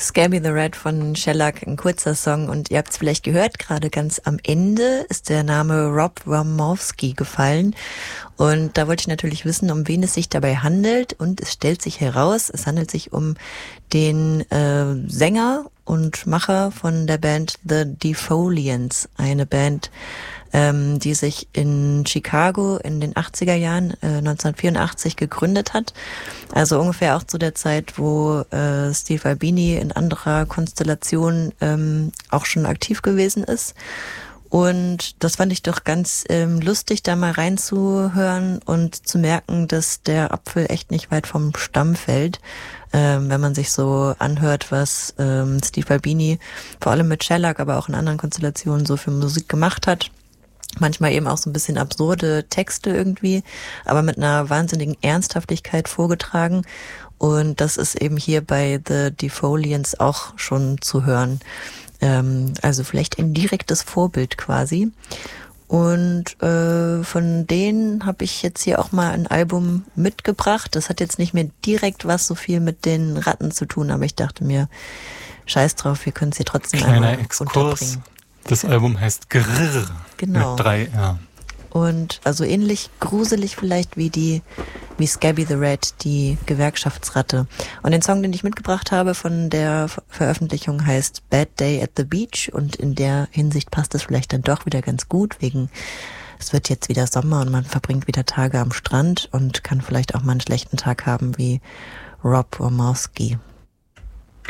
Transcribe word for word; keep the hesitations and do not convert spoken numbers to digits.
Scabby the Rat von Shellac, ein kurzer Song, und ihr habt es vielleicht gehört, gerade ganz am Ende ist der Name Rob Wamowski gefallen, und da wollte ich natürlich wissen, um wen es sich dabei handelt, und es stellt sich heraus, es handelt sich um den äh, Sänger und Macher von der Band The Defoliants, eine Band, ähm, die sich in Chicago in den achtziger Jahren, äh, neunzehnhundertvierundachtzig gegründet hat. Also ungefähr auch zu der Zeit, wo äh, Steve Albini in anderer Konstellation ähm, auch schon aktiv gewesen ist. Und das fand ich doch ganz ähm, lustig, da mal reinzuhören und zu merken, dass der Apfel echt nicht weit vom Stamm fällt. Ähm, wenn man sich so anhört, was ähm, Steve Albini vor allem mit Shellac, aber auch in anderen Konstellationen so für Musik gemacht hat. Manchmal eben auch so ein bisschen absurde Texte irgendwie, aber mit einer wahnsinnigen Ernsthaftigkeit vorgetragen. Und das ist eben hier bei The Defoliants auch schon zu hören. Ähm, also vielleicht ein direktes Vorbild quasi. Und äh, von denen habe ich jetzt hier auch mal ein Album mitgebracht. Das hat jetzt nicht mehr direkt was so viel mit den Ratten zu tun, aber ich dachte mir, scheiß drauf, wir können es hier trotzdem Kleiner einmal Exkurs. unterbringen. Das Album heißt Grrr. Genau. Mit drei R. Und also ähnlich gruselig vielleicht wie die, wie Scabby the Rat, die Gewerkschaftsratte. Und den Song, den ich mitgebracht habe von der Ver- Veröffentlichung, heißt Bad Day at the Beach. Und in der Hinsicht passt es vielleicht dann doch wieder ganz gut, wegen es wird jetzt wieder Sommer und man verbringt wieder Tage am Strand und kann vielleicht auch mal einen schlechten Tag haben wie Rob Wamowski.